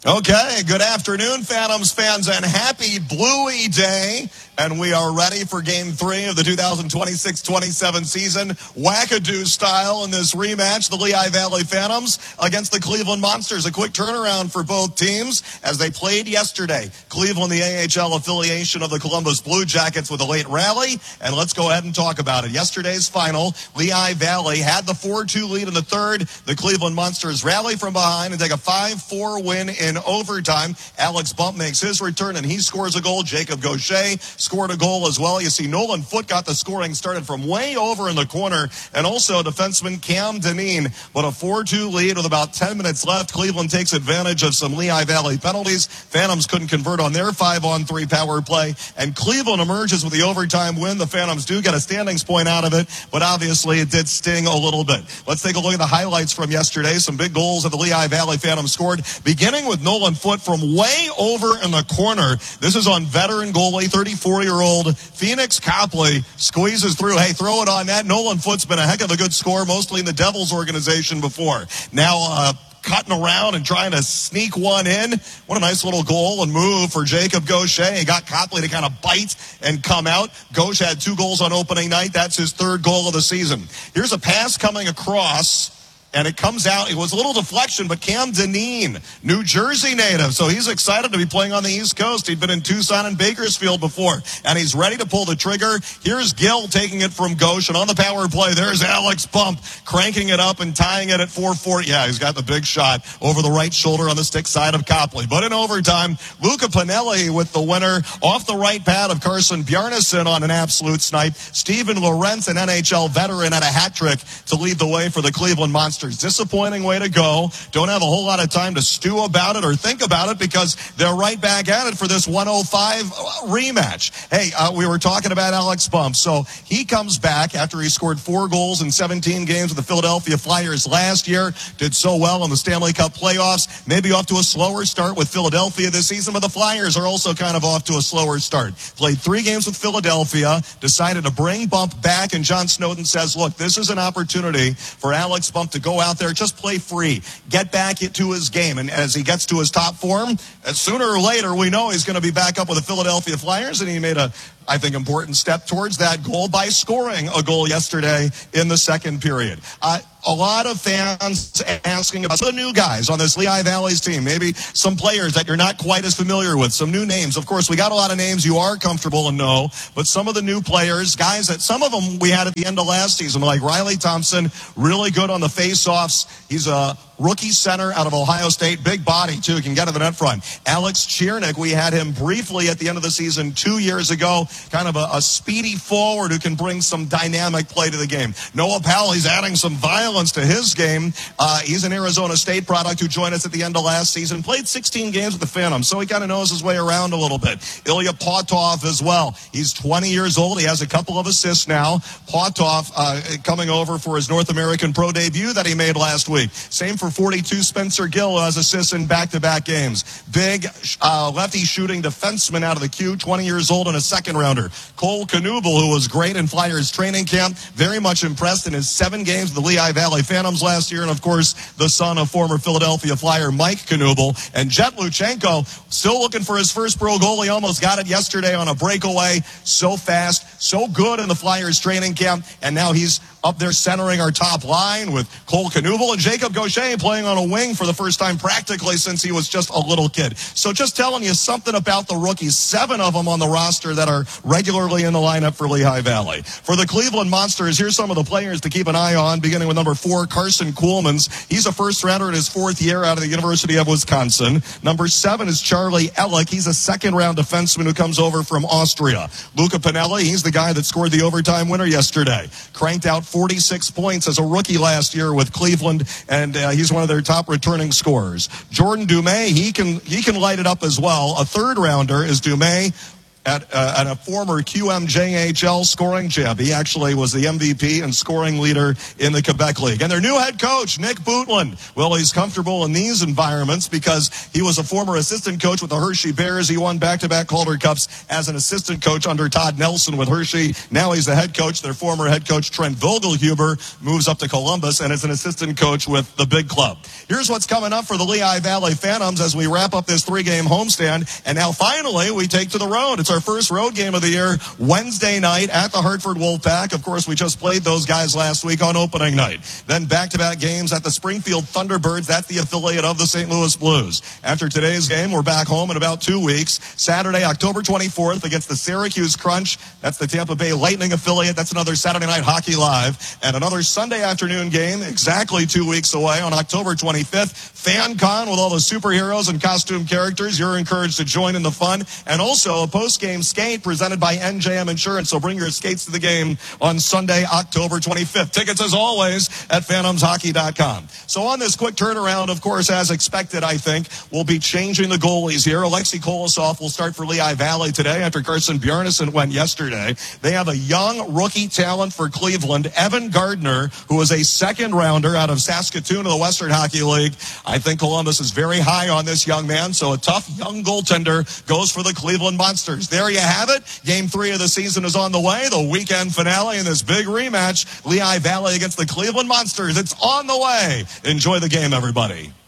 Okay, good afternoon, Phantoms fans, and happy Bluey Day. And we are ready for Game 3 of the 2026-27 season, wackadoo style in this rematch. The Lehigh Valley Phantoms against the Cleveland Monsters. A quick turnaround for both teams as they played yesterday. Cleveland, the AHL affiliation of the Columbus Blue Jackets, with a late rally. And let's go ahead and talk about it. Yesterday's final, Lehigh Valley had the 4-2 lead in the third. The Cleveland Monsters rally from behind and take a 5-4 win in overtime. Alex Bump makes his return and he scores a goal. Jacob Gaucher scored a goal as well. You see Nolan Foote got the scoring started from way over in the corner, and also defenseman Cam Dineen. But a 4-2 lead with about 10 minutes left. Cleveland takes advantage of some Lehigh Valley penalties. Phantoms couldn't convert on their 5-on-3 power play, and Cleveland emerges with the overtime win. The Phantoms do get a standings point out of it, but obviously it did sting a little bit. Let's take a look at the highlights from yesterday. Some big goals that the Lehigh Valley Phantoms scored, beginning with Nolan Foote from way over in the corner. This is on veteran goalie, 34-year-old Phoenix Copley, squeezes through. Hey, throw it on net. Nolan Foote's been a heck of a good scorer, mostly in the Devils organization before. Now, cutting around and trying to sneak one in. What a nice little goal and move for Jacob Gaucher. He got Copley to kind of bite and come out. Gaucher had 2 goals on opening night. That's his 3rd goal of the season. Here's a pass coming across, and it comes out. It was a little deflection, but Cam Dineen, New Jersey native, so he's excited to be playing on the East Coast. He'd been in Tucson and Bakersfield before, and he's ready to pull the trigger. Here's Gill taking it from Gauche, and on the power play, there's Alex Bump cranking it up and tying it at 4-4. Yeah, he's got the big shot over the right shoulder on the stick side of Copley. But in overtime, Luca Pinelli with the winner off the right pad of Carson Bjarnason on an absolute snipe. Steven Lorentz, an NHL veteran, had a hat trick to lead the way for the Cleveland Monsters. Disappointing way to go. Don't have a whole lot of time to stew about it or think about it because they're right back at it for this 105 rematch. Hey, we were talking about Alex Bump. So he comes back after he scored 4 goals in 17 games with the Philadelphia Flyers last year. Did so well in the Stanley Cup playoffs. Maybe off to a slower start with Philadelphia this season, but the Flyers are also kind of off to a slower start. Played 3 games with Philadelphia, decided to bring Bump back, and John Snowden says, look, this is an opportunity for Alex Bump to go out there, just play free, get back into his game. And as he gets to his top form, sooner or later, we know he's going to be back up with the Philadelphia Flyers, and he made a, I think, important step towards that goal by scoring a goal yesterday in the second period. A lot of fans asking about the new guys on this Lehigh Valley's team, maybe some players that you're not quite as familiar with, some new names. Of course, we got a lot of names you are comfortable and know, but some of the new players, guys that some of them we had at the end of last season, like Riley Thompson, really good on the face-offs. He's a rookie center out of Ohio State, big body too, can get to the net front. Alex Chiernik, we had him briefly at the end of the season 2 years ago, kind of a speedy forward who can bring some dynamic play to the game. Noah Powell, he's adding some violence to his game. He's an Arizona State product who joined us at the end of last season, played 16 games with the Phantoms, so he kind of knows his way around a little bit. Ilya Potov as well. He's 20 years old. He has a couple of assists now. Potov coming over for his North American Pro debut that he made last week. Same for 42 Spencer Gill, who has assists in back-to-back games. Big lefty shooting defenseman out of the Q, 20 years old and a second-rounder. Cole Knuble, who was great in Flyers training camp, very much impressed in his 7 games with the Lehigh Valley Phantoms last year, and of course, the son of former Philadelphia Flyer Mike Knuble. And Jet Luchenko, still looking for his first pro goal. He almost got it yesterday on a breakaway. So fast, so good in the Flyers training camp, and now he's up there centering our top line with Cole Knuble and Jacob Gaucher playing on a wing for the first time practically since he was just a little kid. So just telling you something about the rookies, 7 of them on the roster that are regularly in the lineup for Lehigh Valley. For the Cleveland Monsters, here's some of the players to keep an eye on, beginning with number 4, Carson Kuhlmans. He's a first-rounder in his 4th year out of the University of Wisconsin. Number 7 is Charlie Ellick. He's a second-round defenseman who comes over from Austria. Luca Pinelli, he's the guy that scored the overtime winner yesterday. Cranked out 46 points as a rookie last year with Cleveland, and he's one of their top returning scorers. Jordan Dumais, he can light it up as well. A 3rd-rounder is Dumais. at a former QMJHL scoring champ. He actually was the MVP and scoring leader in the Quebec League. And their new head coach, Nick Bootland. Well, he's comfortable in these environments because he was a former assistant coach with the Hershey Bears. He won back-to-back Calder Cups as an assistant coach under Todd Nelson with Hershey. Now he's the head coach. Their former head coach, Trent Vogelhuber, moves up to Columbus and is an assistant coach with the big club. Here's what's coming up for the Lehigh Valley Phantoms as we wrap up this 3-game homestand. And now finally we take to the road. It's our first road game of the year, Wednesday night at the Hartford Wolfpack. Of course, we just played those guys last week on opening night. Then back-to-back games at the Springfield Thunderbirds. That's the affiliate of the St. Louis Blues. After today's game, we're back home in about 2 weeks. Saturday, October 24th against the Syracuse Crunch. That's the Tampa Bay Lightning affiliate. That's another Saturday Night Hockey Live. And another Sunday afternoon game exactly 2 weeks away on October 25th. FanCon with all the superheroes and costume characters. You're encouraged to join in the fun. And also a post-game skate presented by NJM Insurance. So bring your skates to the game on Sunday, October 25th. Tickets, as always, at phantomshockey.com. So on this quick turnaround, of course, as expected, I think, we'll be changing the goalies here. Alexei Kolosov will start for Lehigh Valley today after Carson Bjarnason went yesterday. They have a young rookie talent for Cleveland, Evan Gardner, who is a second-rounder out of Saskatoon of the Western Hockey League. I think Columbus is very high on this young man, so a tough young goaltender goes for the Cleveland Monsters. There you have it. Game 3 of the season is on the way. The weekend finale in this big rematch, Lehigh Valley against the Cleveland Monsters. It's on the way. Enjoy the game, everybody.